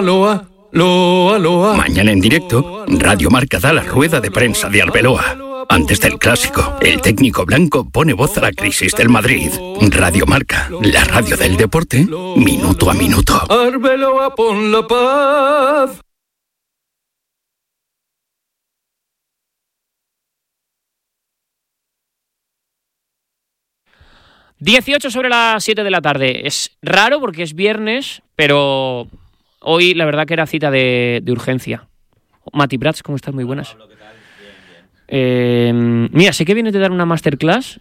Loa, loa, loa. Mañana en directo, Radio Marca da la rueda de prensa de Arbeloa. Antes del clásico, el técnico blanco pone voz a la crisis del Madrid. Radio Marca, la radio del deporte, minuto a minuto. Arbeloa, pon la paz. (18:07 p.m) Es raro porque es viernes, pero hoy la verdad que era cita de urgencia. Mati Prats, ¿cómo estás? Muy buenas. Pablo, ¿qué tal? Bien, bien. Mira, sé que vienes de dar una masterclass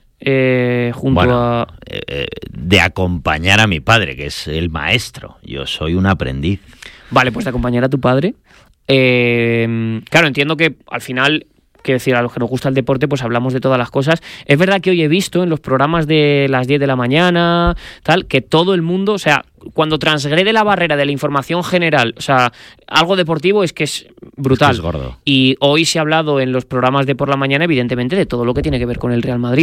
de acompañar a mi padre, que es el maestro. Yo soy un aprendiz. Vale, pues de acompañar a tu padre. Claro, entiendo que al final, quiero decir, a los que nos gusta el deporte, pues hablamos de todas las cosas. Es verdad que hoy he visto en los programas de las 10 de la mañana, tal, que todo el mundo, o sea, cuando transgrede la barrera de la información general, o sea, algo deportivo es que es brutal. Es gordo. Y hoy se ha hablado en los programas de por la mañana, evidentemente, de todo lo que tiene que ver con el Real Madrid.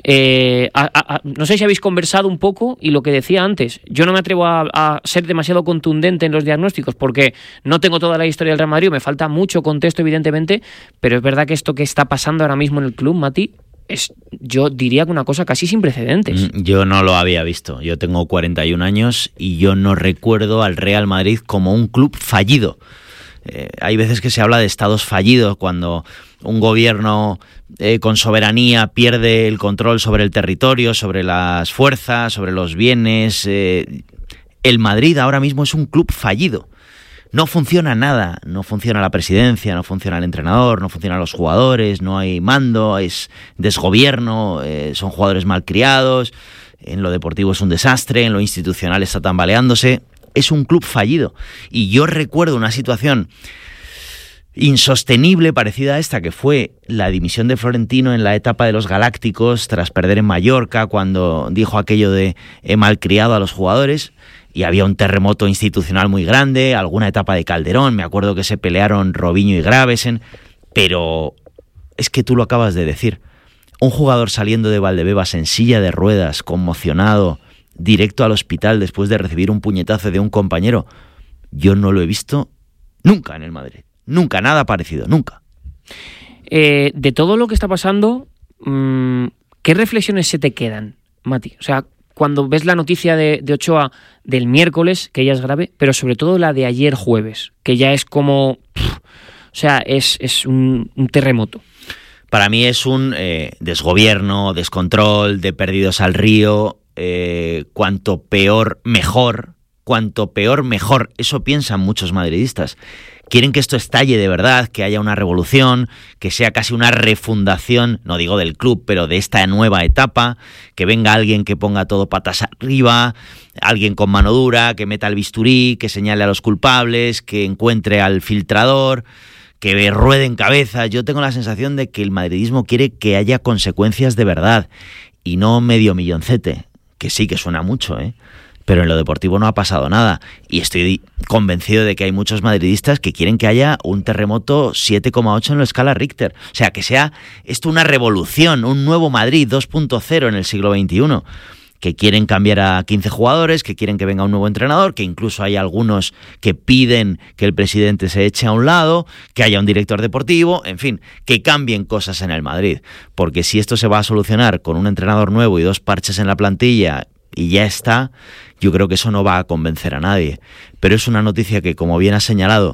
No sé si habéis conversado un poco, y lo que decía antes, yo no me atrevo a ser demasiado contundente en los diagnósticos porque no tengo toda la historia del Real Madrid, me falta mucho contexto, evidentemente, pero es verdad que esto que está pasando ahora mismo en el club, Mati, es, yo diría que una cosa casi sin precedentes. Yo no lo había visto. Yo tengo 41 años y yo no recuerdo al Real Madrid como un club fallido. Hay veces que se habla de estados fallidos, cuando un gobierno con soberanía pierde el control sobre el territorio, sobre las fuerzas, sobre los bienes. El Madrid ahora mismo es un club fallido. No funciona nada, no funciona la presidencia, no funciona el entrenador, no funcionan los jugadores, no hay mando, es desgobierno, son jugadores malcriados, en lo deportivo es un desastre, en lo institucional está tambaleándose, es un club fallido. Y yo recuerdo una situación insostenible parecida a esta, que fue la dimisión de Florentino en la etapa de los Galácticos tras perder en Mallorca, cuando dijo aquello de he malcriado a los jugadores. Y había un terremoto institucional muy grande, alguna etapa de Calderón, me acuerdo que se pelearon Robinho y Gravesen, pero es que tú lo acabas de decir. Un jugador saliendo de Valdebebas en silla de ruedas, conmocionado, directo al hospital después de recibir un puñetazo de un compañero, yo no lo he visto nunca en el Madrid. Nunca, nada parecido, nunca. De todo lo que está pasando, ¿qué reflexiones se te quedan, Mati? O sea, cuando ves la noticia de Ochoa del miércoles, que ya es grave, pero sobre todo la de ayer jueves, que ya es como... o sea, es un terremoto. Para mí es un desgobierno, descontrol, de perdidos al río, cuanto peor, mejor. Cuanto peor, mejor. Eso piensan muchos madridistas. Quieren que esto estalle de verdad, que haya una revolución, que sea casi una refundación, no digo del club, pero de esta nueva etapa, que venga alguien que ponga todo patas arriba, alguien con mano dura, que meta el bisturí, que señale a los culpables, que encuentre al filtrador, que rueden cabezas. Yo tengo la sensación de que el madridismo quiere que haya consecuencias de verdad y no medio milloncete, que sí que suena mucho, pero en lo deportivo no ha pasado nada, y estoy convencido de que hay muchos madridistas que quieren que haya un terremoto 7,8 en la escala Richter, o sea, que sea esto una revolución, un nuevo Madrid 2.0 en el siglo XXI, que quieren cambiar a 15 jugadores, que quieren que venga un nuevo entrenador, que incluso hay algunos que piden que el presidente se eche a un lado, que haya un director deportivo, en fin, que cambien cosas en el Madrid, porque si esto se va a solucionar con un entrenador nuevo y 2 parches en la plantilla y ya está, yo creo que eso no va a convencer a nadie. Pero es una noticia que, como bien has señalado,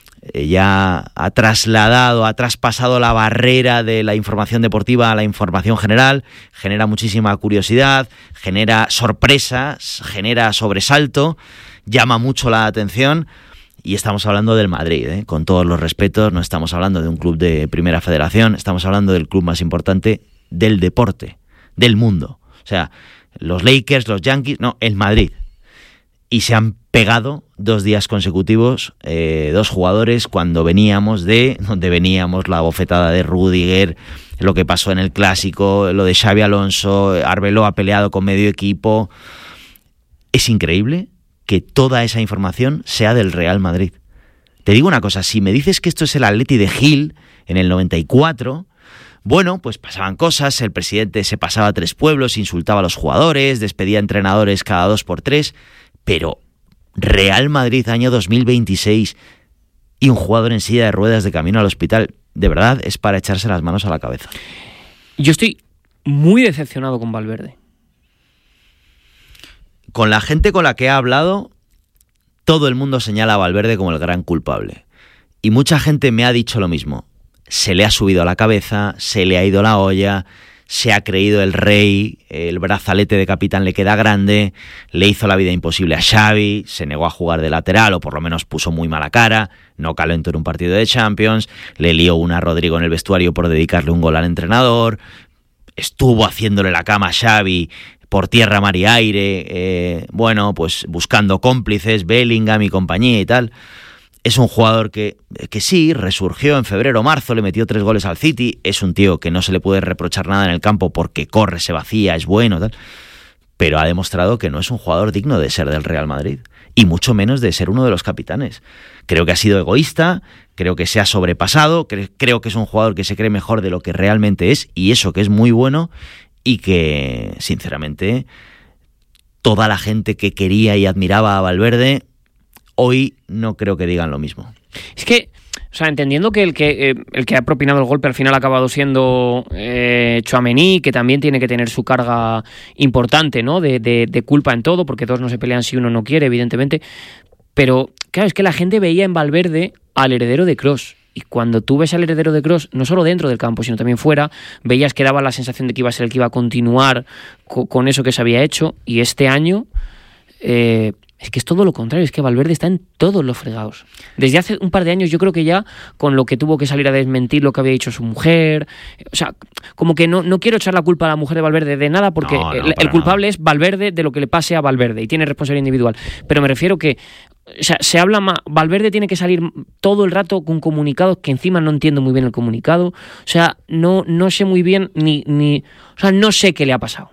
ya ha traspasado la barrera de la información deportiva a la información general, genera muchísima curiosidad, genera sorpresas, genera sobresalto, llama mucho la atención, y estamos hablando del Madrid, con todos los respetos, no estamos hablando de un club de primera federación, estamos hablando del club más importante del deporte, del mundo. O sea, los Lakers, los Yankees, no, el Madrid. Y se han pegado 2 días consecutivos 2 jugadores cuando veníamos la bofetada de Rüdiger, lo que pasó en el Clásico, lo de Xabi Alonso, Arbeloa peleado con medio equipo. Es increíble que toda esa información sea del Real Madrid. Te digo una cosa, si me dices que esto es el Atleti de Gil en el 94... bueno, pues pasaban cosas, el presidente se pasaba a 3 pueblos, insultaba a los jugadores, despedía entrenadores cada 2 por 3, pero Real Madrid año 2026 y un jugador en silla de ruedas de camino al hospital. De verdad, es para echarse las manos a la cabeza. Yo estoy muy decepcionado con Valverde. Con la gente con la que he hablado, todo el mundo señala a Valverde como el gran culpable. Y mucha gente me ha dicho lo mismo. Se le ha subido a la cabeza, se le ha ido la olla, se ha creído el rey, el brazalete de capitán le queda grande, le hizo la vida imposible a Xavi, se negó a jugar de lateral o por lo menos puso muy mala cara, no calentó en un partido de Champions, le lió una a Rodrigo en el vestuario por dedicarle un gol al entrenador, estuvo haciéndole la cama a Xavi por tierra, mar y aire, pues buscando cómplices, Bellingham y compañía y tal. Es un jugador que sí, resurgió en febrero o marzo, le metió 3 goles al City, es un tío que no se le puede reprochar nada en el campo porque corre, se vacía, es bueno, tal, pero ha demostrado que no es un jugador digno de ser del Real Madrid, y mucho menos de ser uno de los capitanes. Creo que ha sido egoísta, creo que se ha sobrepasado, creo que es un jugador que se cree mejor de lo que realmente es, y eso que es muy bueno, y que, sinceramente, toda la gente que quería y admiraba a Valverde hoy no creo que digan lo mismo. Es que, o sea, entendiendo que el que ha propinado el golpe al final ha acabado siendo Tchouaméni, que también tiene que tener su carga importante, ¿no? De culpa en todo, porque dos no se pelean si uno no quiere, evidentemente. Pero, claro, es que la gente veía en Valverde al heredero de Kroos. Y cuando tú ves al heredero de Kroos, no solo dentro del campo, sino también fuera, veías que daba la sensación de que iba a ser el que iba a continuar con eso que se había hecho. Y este año es que es todo lo contrario, es que Valverde está en todos los fregados. Desde hace un par de años yo creo que ya con lo que tuvo que salir a desmentir lo que había dicho su mujer, o sea, como que no quiero echar la culpa a la mujer de Valverde de nada porque el culpable es Valverde de lo que le pase a Valverde y tiene responsabilidad individual, pero me refiero que, o sea, se habla más, Valverde tiene que salir todo el rato con comunicados que encima no entiendo muy bien el comunicado, o sea, no sé muy bien o sea, no sé qué le ha pasado.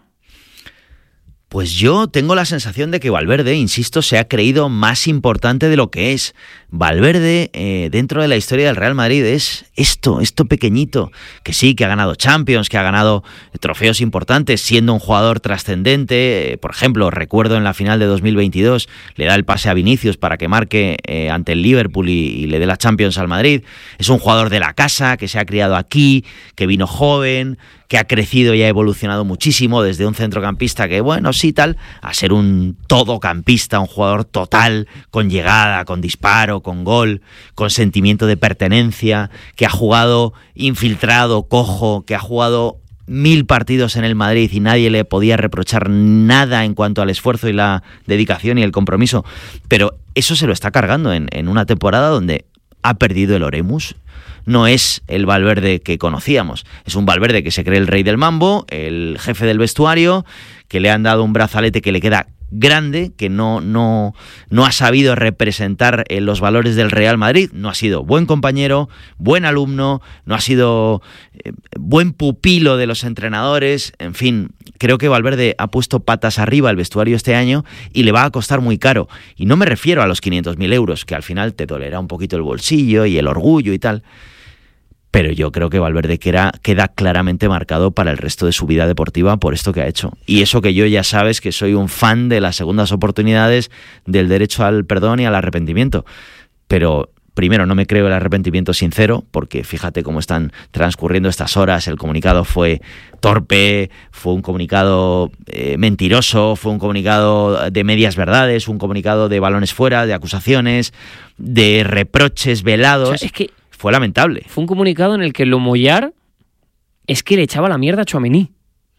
Pues yo tengo la sensación de que Valverde, insisto, se ha creído más importante de lo que es. Valverde, dentro de la historia del Real Madrid, es esto pequeñito, que sí, que ha ganado Champions, que ha ganado trofeos importantes, siendo un jugador trascendente. Por ejemplo, recuerdo en la final de 2022, le da el pase a Vinicius para que marque ante el Liverpool y le dé la Champions al Madrid. Es un jugador de la casa, que se ha criado aquí, que vino joven, que ha crecido y ha evolucionado muchísimo desde un centrocampista que, bueno, sí, tal, a ser un todocampista, un jugador total, con llegada, con disparo, con gol, con sentimiento de pertenencia, que ha jugado infiltrado, cojo, que ha jugado 1000 partidos en el Madrid y nadie le podía reprochar nada en cuanto al esfuerzo y la dedicación y el compromiso. Pero eso se lo está cargando en una temporada donde ha perdido el Oremus. No es el Valverde que conocíamos, es un Valverde que se cree el rey del mambo, el jefe del vestuario, que le han dado un brazalete que le queda grande, que no ha sabido representar los valores del Real Madrid, no ha sido buen compañero, buen alumno, no ha sido buen pupilo de los entrenadores, en fin, creo que Valverde ha puesto patas arriba el vestuario este año y le va a costar muy caro, y no me refiero a los 500.000 euros, que al final te dolerá un poquito el bolsillo y el orgullo y tal, pero yo creo que Valverde queda claramente marcado para el resto de su vida deportiva por esto que ha hecho. Y eso que yo ya sabes que soy un fan de las segundas oportunidades, del derecho al perdón y al arrepentimiento. Pero primero, no me creo el arrepentimiento sincero, porque fíjate cómo están transcurriendo estas horas. El comunicado fue torpe, fue un comunicado mentiroso, fue un comunicado de medias verdades, un comunicado de balones fuera, de acusaciones, de reproches velados. O sea, es que fue lamentable. Fue un comunicado en el que lo Moyar es que le echaba la mierda a Tchouaméni.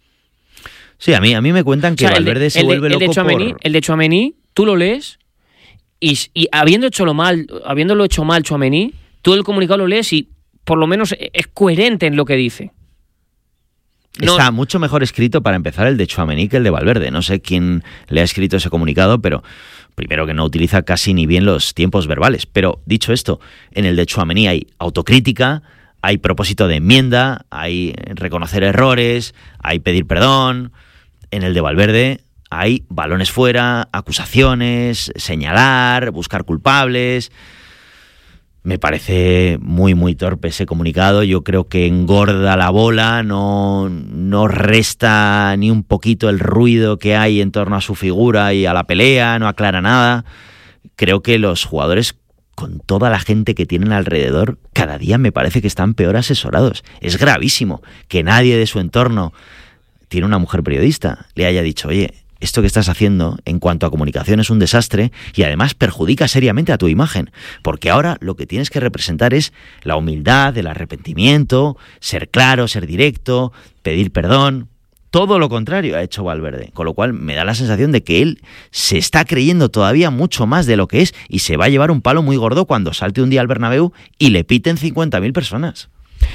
Sí, a mí me cuentan que, o sea, Valverde se vuelve loco El de Tchouaméni, tú lo lees y habiéndolo hecho mal Tchouaméni, tú el comunicado lo lees y por lo menos es coherente en lo que dice. Está mucho mejor escrito para empezar el de Tchouaméni que el de Valverde. No sé quién le ha escrito ese comunicado, pero primero que no utiliza casi ni bien los tiempos verbales. Pero dicho esto, en el de Tchouaméni hay autocrítica, hay propósito de enmienda, hay reconocer errores, hay pedir perdón. En el de Valverde hay balones fuera, acusaciones, señalar, buscar culpables. Me parece muy, muy torpe ese comunicado. Yo creo que engorda la bola, no resta ni un poquito el ruido que hay en torno a su figura y a la pelea, no aclara nada. creo que los jugadores, con toda la gente que tienen alrededor, cada día me parece que están peor asesorados. Es gravísimo que nadie de su entorno, tiene una mujer periodista, le haya dicho, oye, esto que estás haciendo en cuanto a comunicación es un desastre y además perjudica seriamente a tu imagen, porque ahora lo que tienes que representar es la humildad, el arrepentimiento, ser claro, ser directo, pedir perdón. Todo lo contrario ha hecho Valverde, con lo cual me da la sensación de que él se está creyendo todavía mucho más de lo que es y se va a llevar un palo muy gordo cuando salte un día al Bernabéu y le piten 50.000 personas.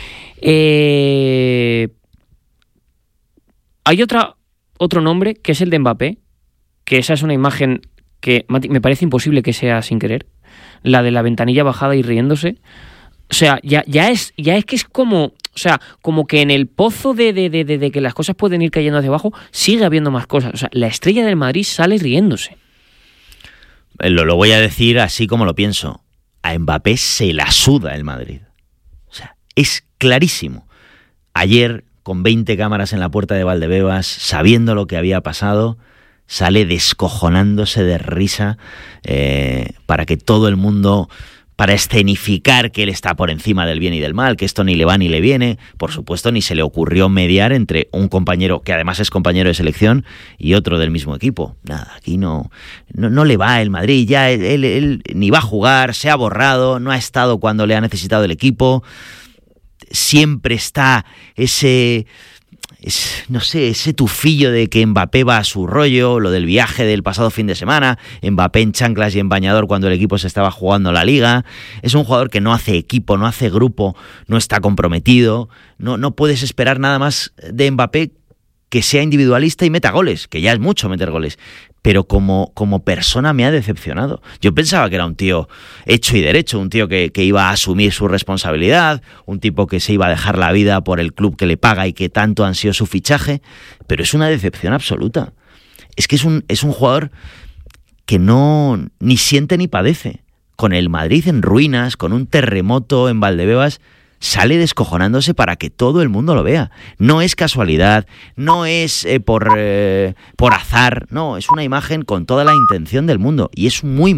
Hay otro nombre, que es el de Mbappé, que esa es una imagen que me parece imposible que sea sin querer, la de la ventanilla bajada y riéndose. O sea, ya es que es como, o sea, como que en el pozo de que las cosas pueden ir cayendo hacia abajo, sigue habiendo más cosas. O sea, la estrella del Madrid sale riéndose. Lo voy a decir así como lo pienso. A Mbappé se la suda el Madrid. O sea, es clarísimo. Ayer, con 20 cámaras en la puerta de Valdebebas, sabiendo lo que había pasado, sale descojonándose de risa para que todo el mundo, para escenificar que él está por encima del bien y del mal, que esto ni le va ni le viene. Por supuesto, ni se le ocurrió mediar entre un compañero, que además es compañero de selección, y otro del mismo equipo. Nada, aquí no le va el Madrid, ya él ni va a jugar, se ha borrado, no ha estado cuando le ha necesitado el equipo. Siempre está ese tufillo de que Mbappé va a su rollo, lo del viaje del pasado fin de semana, Mbappé en chanclas y en bañador cuando el equipo se estaba jugando la Liga. Es un jugador que no hace equipo, no hace grupo, no está comprometido. No puedes esperar nada más de Mbappé que sea individualista y meta goles, que ya es mucho meter goles. Pero como persona me ha decepcionado. Yo pensaba que era un tío hecho y derecho, un tío que iba a asumir su responsabilidad, un tipo que se iba a dejar la vida por el club que le paga y que tanto ansió su fichaje, pero es una decepción absoluta. Es que es un jugador que ni siente ni padece. Con el Madrid en ruinas, con un terremoto en Valdebebas, sale descojonándose para que todo el mundo lo vea. No es casualidad, no es por azar, no, es una imagen con toda la intención del mundo y es muy